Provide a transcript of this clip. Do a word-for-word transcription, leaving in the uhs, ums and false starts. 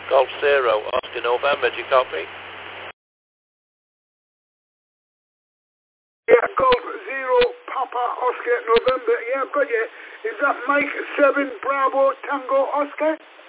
Golf Zero, Oscar November, do you copy? Yeah, Golf Zero, Papa, Oscar November. Yeah, I've got you. Is that Mike seven Bravo Tango Oscar?